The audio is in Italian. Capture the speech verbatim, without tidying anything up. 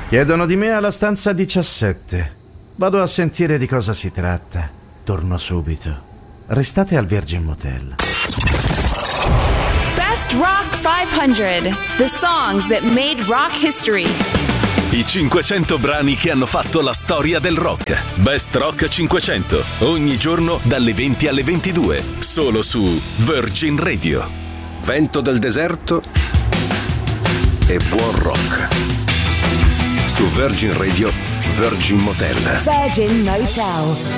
Chiedono di me alla stanza diciassette. Vado a sentire di cosa si tratta. Torno subito. Restate al Virgin Motel. Best Rock cinquecento. The songs that made rock history. I cinquecento brani che hanno fatto la storia del rock. Best Rock cinquecento. Ogni giorno dalle venti alle ventidue. Solo su Virgin Radio. Vento del deserto e buon rock. Su Virgin Radio, Virgin Motel. Virgin Motel.